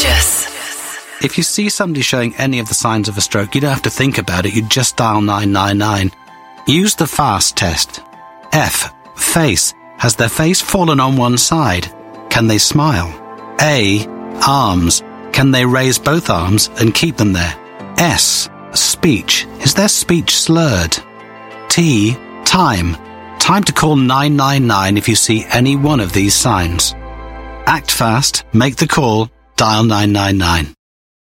Contagious. If you see somebody showing any of the signs of a stroke, you don't have to think about it, you just dial 999. Use the FAST test. F. Face. Has their face fallen on one side? Can they smile? A. Arms. Can they raise both arms and keep them there? S. Speech. Is their speech slurred? T. Time. Time to call 999 if you see any one of these signs. Act fast, make the call, dial 999.